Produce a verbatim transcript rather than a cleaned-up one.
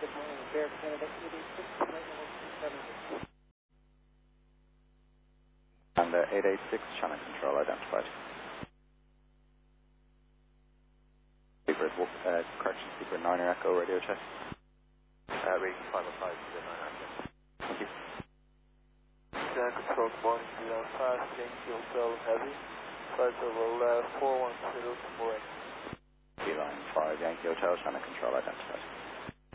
good morning. Bear Canada eight eight six, flight level two seven six. And uh, eight eight six, channel control identified. Sleeper, uh, correction, Sleeper nine Echo radio check. Uh, reading five oh five to the nine Echo. Thank you. Ground control, good morning. Be on fast, Yankee Hotel Heavy. Flight level uh, four one zero to Moray. Line five, Yankee Hotel, channel control identified.